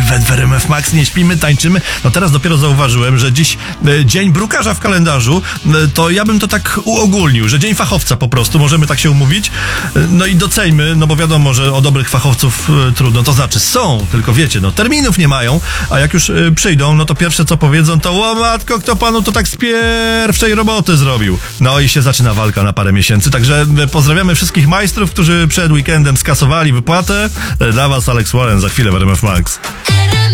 Nawet w RMF Max nie śpimy, tańczymy. No teraz dopiero zauważyłem, że dziś dzień brukarza w kalendarzu, to ja bym to tak uogólnił, że dzień fachowca po prostu, możemy tak się umówić. No i doceńmy, no bo wiadomo, że o dobrych fachowców trudno, to znaczy są, tylko wiecie, no terminów nie mają, a jak już przyjdą, no to pierwsze co powiedzą to: o matko, kto panu to tak z pierwszej roboty zrobił? No i się zaczyna walka na parę miesięcy, także pozdrawiamy wszystkich majstrów, którzy przed weekendem skasowali wypłatę. Dla was Alex Warren za chwilę w RMF Max.